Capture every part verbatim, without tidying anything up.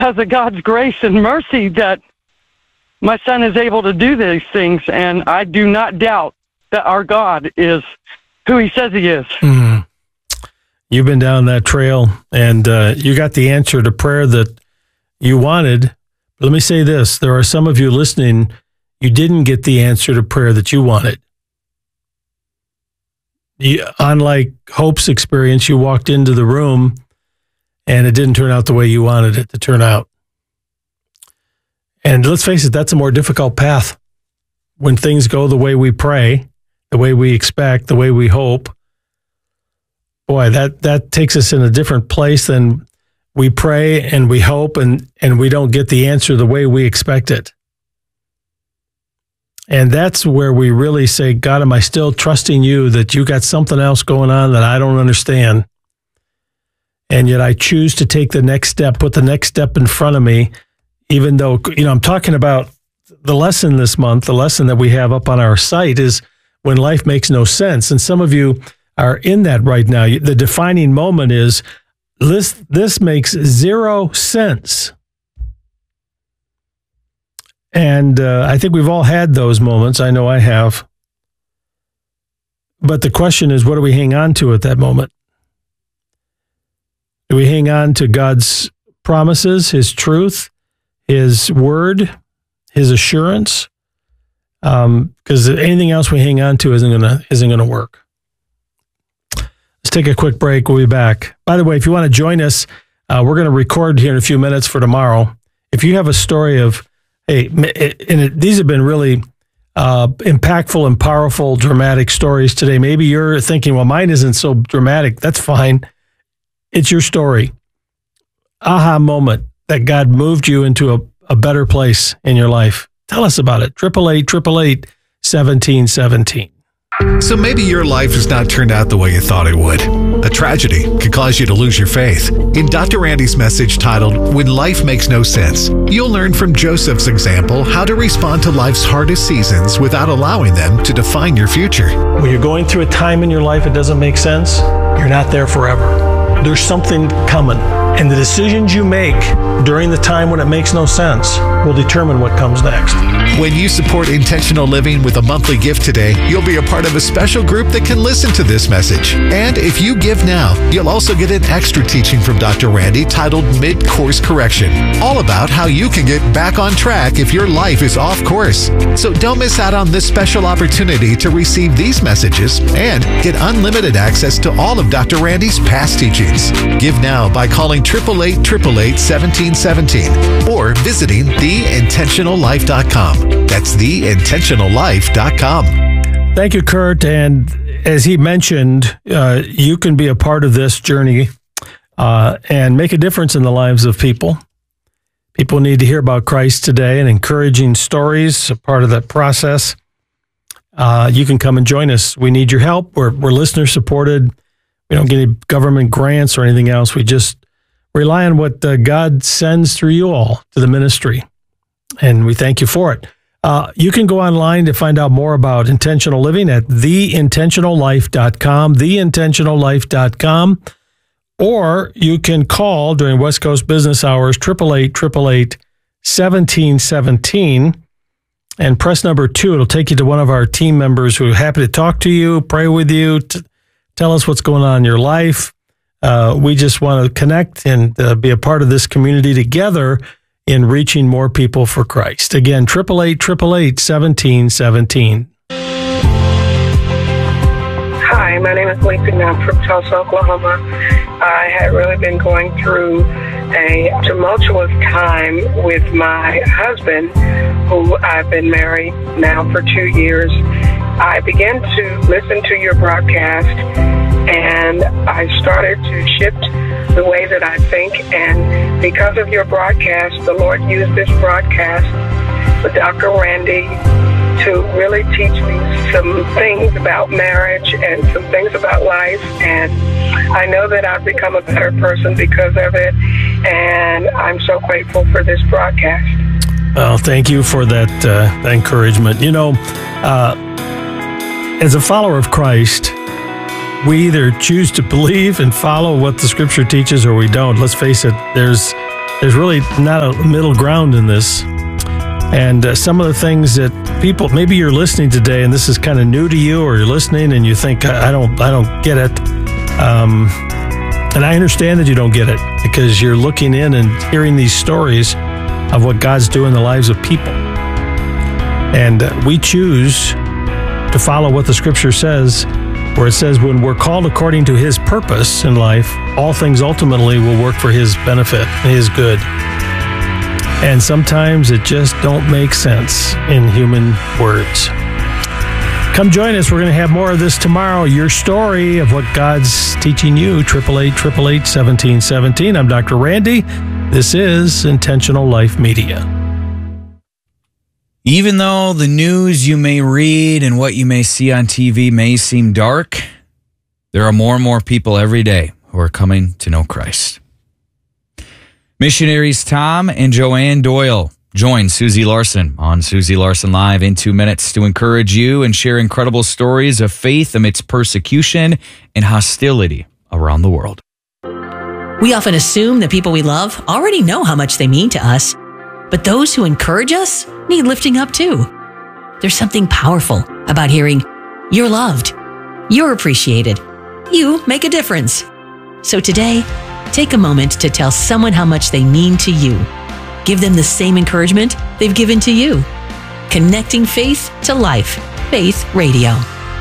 because of God's grace and mercy that my son is able to do these things, and I do not doubt that our God is who he says he is. Mm. You've been down that trail, and uh, you got the answer to prayer that you wanted. But let me say this. There are some of you listening, you didn't get the answer to prayer that you wanted. You, unlike Hope's experience, you walked into the room, and it didn't turn out the way you wanted it to turn out. And let's face it, that's a more difficult path. When things go the way we pray, the way we expect, the way we hope, boy, that, that takes us in a different place than we pray and we hope and, and we don't get the answer the way we expect it. And that's where we really say, God, am I still trusting you that you got something else going on that I don't understand? And yet I choose to take the next step, put the next step in front of me, even though, you know, I'm talking about the lesson this month, the lesson that we have up on our site is when life makes no sense. And some of you are in that right now. The defining moment is this, this makes zero sense. And uh, I think we've all had those moments. I know I have. But the question is, what do we hang on to at that moment? Do we hang on to God's promises, his truth, his word, his assurance? Um, because anything else we hang on to isn't gonna isn't gonna work. Let's take a quick break. We'll be back. By the way, if you want to join us, uh, we're going to record here in a few minutes for tomorrow. If you have a story of, hey, and it, these have been really uh, impactful and powerful, dramatic stories today. Maybe you're thinking, well, mine isn't so dramatic. That's fine. It's your story. Aha moment that God moved you into a, a better place in your life. Tell us about it. eight eight eight, eight eight eight, one seven one seven. So maybe your life has not turned out the way you thought it would. A tragedy could cause you to lose your faith. In Doctor Randy's message titled, When Life Makes No Sense, you'll learn from Joseph's example how to respond to life's hardest seasons without allowing them to define your future. When you're going through a time in your life it doesn't make sense, you're not there forever. There's something coming. And the decisions you make during the time when it makes no sense will determine what comes next. When you support intentional living with a monthly gift today, you'll be a part of a special group that can listen to this message. And if you give now, you'll also get an extra teaching from Doctor Randy titled Mid-Course Correction, all about how you can get back on track if your life is off course. So don't miss out on this special opportunity to receive these messages and get unlimited access to all of Doctor Randy's past teachings. Give now by calling eight eight eight, eight eight eight, one seven one seven or visiting the intentional life dot com. That's the intentional life dot com. Thank you, Kurt. And as he mentioned, uh, you can be a part of this journey uh, and make a difference in the lives of people. People need to hear about Christ today, and encouraging stories, a part of that process. Uh, you can come and join us. We need your help. We're, we're listener supported. We don't get any government grants or anything else. We just rely on what uh, God sends through you all to the ministry, and we thank you for it. Uh, you can go online to find out more about intentional living at the intentional life dot com, the intentional life dot com, or you can call during West Coast business hours, eight eight eight, eight eight eight, one seven one seven, and press number two. It'll take you to one of our team members who are happy to talk to you, pray with you, t- tell us what's going on in your life. Uh, we just want to connect and uh, be a part of this community together in reaching more people for Christ. Again, eight eight eight, eight eight eight, one seven one seven. Hi, my name is Lisa. I'm from Tulsa, Oklahoma. I had really been going through a tumultuous time with my husband, who I've been married now for two years. I began to listen to your broadcast, and I started to shift the way that I think. And because of your broadcast, the Lord used this broadcast with Doctor Randy to really teach me some things about marriage and some things about life. And I know that I've become a better person because of it. And I'm so grateful for this broadcast. Well, thank you for that, uh, that encouragement. You know, uh, as a follower of Christ, we either choose to believe and follow what the Scripture teaches or we don't. Let's face it, there's there's really not a middle ground in this. And uh, some of the things that people, maybe you're listening today and this is kind of new to you, or you're listening and you think, I don't, I don't get it. Um, and I understand that you don't get it because you're looking in and hearing these stories of what God's doing in the lives of people. And uh, we choose to follow what the scripture says, where it says when we're called according to his purpose in life, all things ultimately will work for his benefit, his good. And sometimes it just don't make sense in human words. Come join us. We're going to have more of this tomorrow. Your story of what God's teaching you. eight eight eight, eight eight eight, one seven one seven. I'm Doctor Randy. This is Intentional Life Media. Even though the news you may read and what you may see on T V may seem dark, there are more and more people every day who are coming to know Christ. Missionaries Tom and Joanne Doyle join Susie Larson on Susie Larson Live in two minutes to encourage you and share incredible stories of faith amidst persecution and hostility around the world. We often assume the people we love already know how much they mean to us, but those who encourage us need lifting up too. There's something powerful about hearing, you're loved, you're appreciated, you make a difference. So today, take a moment to tell someone how much they mean to you. Give them the same encouragement they've given to you. Connecting faith to life. Faith Radio.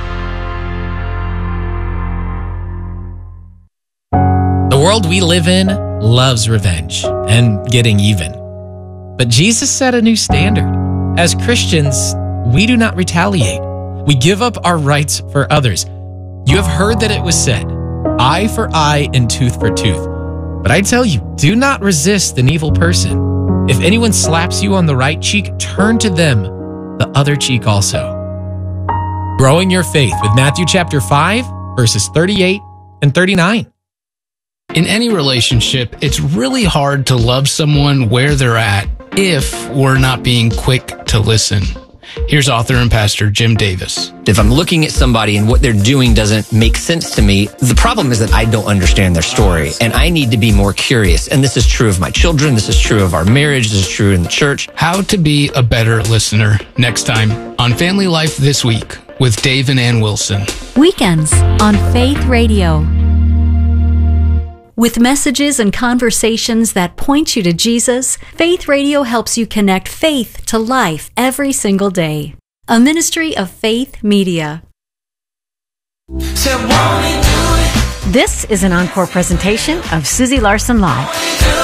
The world we live in loves revenge and getting even. But Jesus set a new standard. As Christians, we do not retaliate. We give up our rights for others. You have heard that it was said, eye for eye and tooth for tooth. But I tell you, do not resist an evil person. If anyone slaps you on the right cheek, turn to them the other cheek also. Growing your faith with Matthew chapter five, verses thirty-eight and thirty-nine. In any relationship, it's really hard to love someone where they're at if we're not being quick to listen. Here's author and pastor Jim Davis. If I'm looking at somebody and what they're doing doesn't make sense to me, the problem is that I don't understand their story and I need to be more curious. And this is true of my children. This is true of our marriage. This is true in the church. How to be a better listener. Next time on Family Life This Week with Dave and Ann Wilson. Weekends on Faith Radio. With messages and conversations that point you to Jesus, Faith Radio helps you connect faith to life every single day. A ministry of Faith Media. This is an encore presentation of Susie Larson Live.